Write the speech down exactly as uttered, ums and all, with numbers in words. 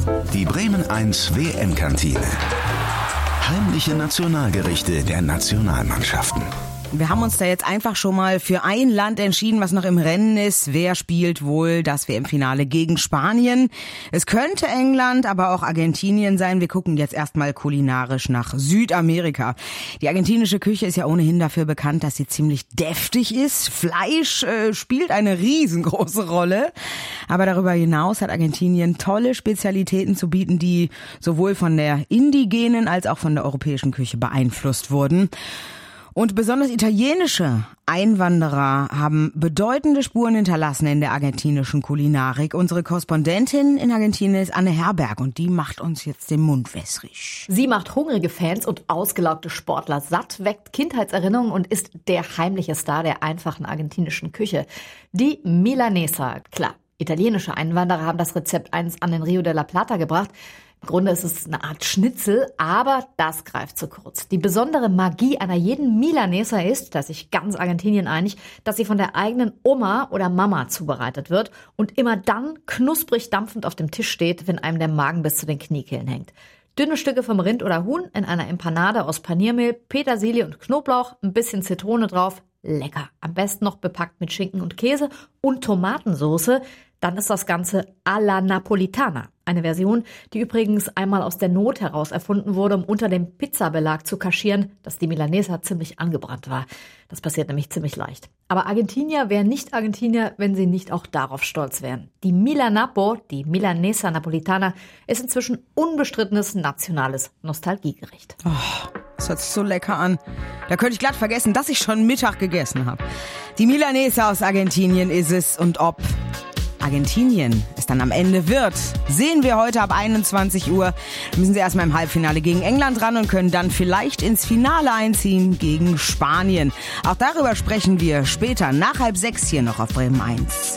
Die Bremen eins W M-Kantine. Heimliche Nationalgerichte der Nationalmannschaften. Wir haben uns da jetzt einfach schon mal für ein Land entschieden, was noch im Rennen ist. Wer spielt wohl das W M-Finale gegen Spanien? Es könnte England, aber auch Argentinien sein. Wir gucken jetzt erstmal kulinarisch nach Südamerika. Die argentinische Küche ist ja ohnehin dafür bekannt, dass sie ziemlich deftig ist. Fleisch äh, spielt eine riesengroße Rolle. Aber darüber hinaus hat Argentinien tolle Spezialitäten zu bieten, die sowohl von der indigenen als auch von der europäischen Küche beeinflusst wurden. Und besonders italienische Einwanderer haben bedeutende Spuren hinterlassen in der argentinischen Kulinarik. Unsere Korrespondentin in Argentinien ist Anne Herberg und die macht uns jetzt den Mund wässrig. Sie macht hungrige Fans und ausgelaugte Sportler satt, weckt Kindheitserinnerungen und ist der heimliche Star der einfachen argentinischen Küche. Die Milanesa, klar. Italienische Einwanderer haben das Rezept einst an den Rio de la Plata gebracht. Im Grunde ist es eine Art Schnitzel, aber das greift zu kurz. Die besondere Magie einer jeden Milanesa ist, dass sich ganz Argentinien einig, dass sie von der eigenen Oma oder Mama zubereitet wird und immer dann knusprig dampfend auf dem Tisch steht, wenn einem der Magen bis zu den Kniekehlen hängt. Dünne Stücke vom Rind oder Huhn in einer Empanade aus Paniermehl, Petersilie und Knoblauch, ein bisschen Zitrone drauf. Lecker. Am besten noch bepackt mit Schinken und Käse und Tomatensoße. Dann ist das Ganze alla Napolitana. Eine Version, die übrigens einmal aus der Not heraus erfunden wurde, um unter dem Pizzabelag zu kaschieren, dass die Milanesa ziemlich angebrannt war. Das passiert nämlich ziemlich leicht. Aber Argentinier wären nicht Argentinier, wenn sie nicht auch darauf stolz wären. Die Milanapo, die Milanesa Napolitana, ist inzwischen unbestrittenes nationales Nostalgiegericht. Oh, das hört sich so lecker an. Da könnte ich glatt vergessen, dass ich schon Mittag gegessen habe. Die Milanesa aus Argentinien ist es und ob Argentinien es dann am Ende wird, sehen wir heute ab einundzwanzig Uhr. Da müssen sie erstmal im Halbfinale gegen England ran und können dann vielleicht ins Finale einziehen gegen Spanien. Auch darüber sprechen wir später nach halb sechs hier noch auf Bremen eins.